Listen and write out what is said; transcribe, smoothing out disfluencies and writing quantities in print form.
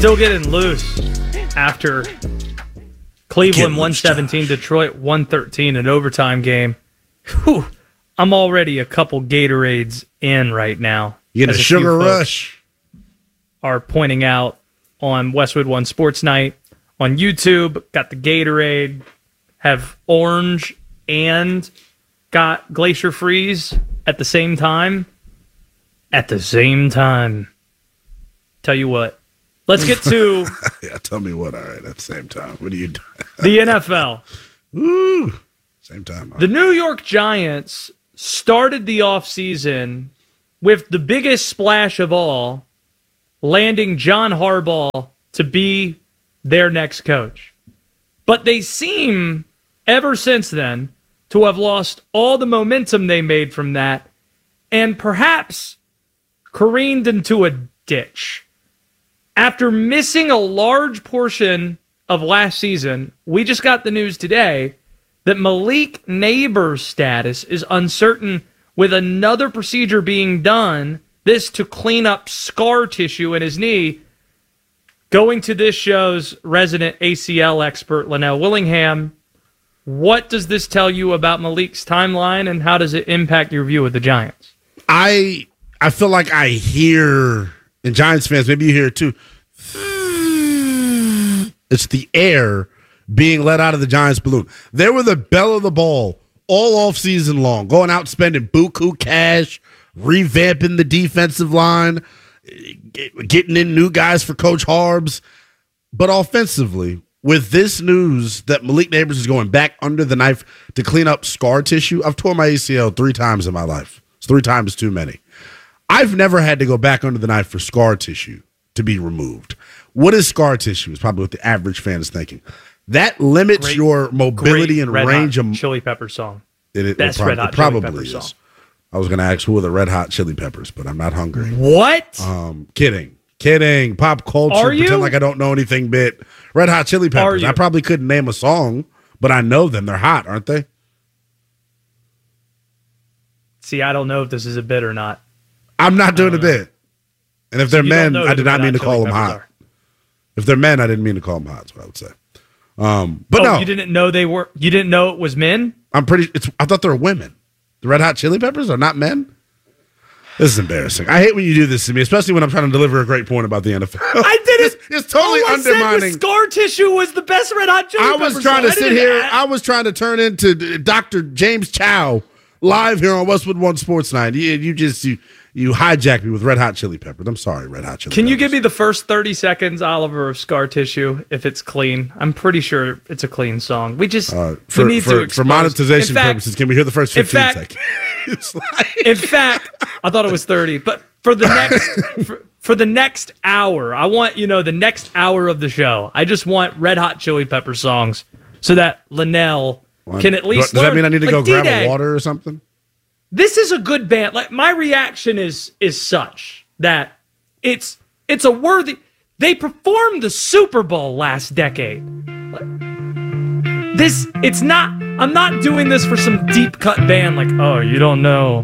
Still getting loose after Cleveland 117, Detroit 113, an overtime game. Whew, I'm already a couple Gatorades in right now. You get a sugar rush. Are pointing out on Westwood One Sports Night on YouTube. Got the Gatorade, have orange, and got Glacier Freeze at the same time. At the same time. Tell you what. Let's get to... Yeah, tell me what. All right, at the same time. What are you doing? The NFL. Ooh, same time. The New York Giants started the offseason with the biggest splash of all, landing John Harbaugh to be their next coach. But they seem, ever since then, to have lost all the momentum they made from that and perhaps careened into a ditch. After missing a large portion of last season, we just got the news today that Malik Neighbors' status is uncertain, with another procedure being done, this to clean up scar tissue in his knee. Going to this show's resident ACL expert, Linnell Willingham, what does this tell you about Malik's timeline, and how does it impact your view of the Giants? I feel like I hear, and Giants fans, maybe you hear it too, it's the air being let out of the Giants balloon. They were the belle of the ball all off season long, going out spending buku cash, revamping the defensive line, getting in new guys for Coach Harbs. But offensively, with this news that Malik Neighbors is going back under the knife to clean up scar tissue, I've torn my ACL 3 times in my life. It's 3 times too many. I've never had to go back under the knife for scar tissue to be removed. What is scar tissue is probably what the average fan is thinking. That limits your mobility and range of Chili Pepper song. Best Red Hot Chili Pepper song. I was going to ask who are the Red Hot Chili Peppers, but I'm not hungry. What? Kidding. Pop culture. Are you? Pretend like I don't know anything. Bit Red Hot Chili Peppers. I probably couldn't name a song, but I know them. They're hot, aren't they? See, I don't know if this is a bit or not. I'm not doing a bit. And if they're men, I did not mean to call them hot. If they're men, I didn't mean to call them hot. That's what I would say. But no, you didn't know they were. You didn't know it was men. I thought they were women. The Red Hot Chili Peppers are not men. This is embarrassing. I hate when you do this to me, especially when I'm trying to deliver a great point about the NFL. I did it. It's totally undermining. Said scar tissue was the best Red Hot Chili Peppers. I was trying to sit here. I was trying to turn into Dr. James Chow live here on Westwood One Sports Night. You hijacked me with Red Hot Chili Peppers. I'm sorry, Red Hot Chili Peppers. Can you give me the first 30 seconds, Oliver, of scar tissue, if it's clean? I'm pretty sure it's a clean song. We just we need to expose. For monetization purposes, can we hear the first 15 seconds? In fact, I thought it was 30. But for the next for the next hour, I want, the next hour of the show, I just want Red Hot Chili Pepper songs so that Linnell can at least Does that mean I need to go grab D-Day, a water or something? This is a good band. Like, my reaction is such that it's a worthy. They performed the Super Bowl last decade. I'm not doing this for some deep cut band like, oh, you don't know